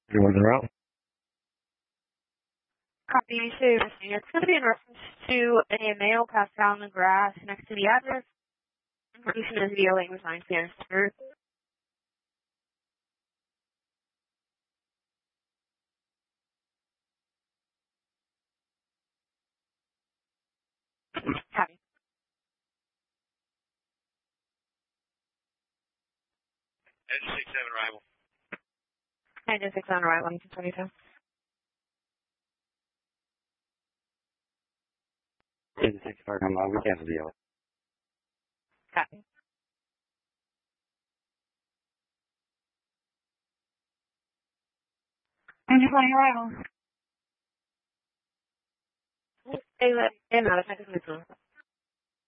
You want the route? Copy, you say everything. It's going to be in reference to a male passed out on the grass next to the address. Information is via language line transfer. Copy. 967 arrival. 926 on arrival, 22. Is the 6 car come on? We cancel the yellow. Copy. And you're flying arrival. Hey, not a second.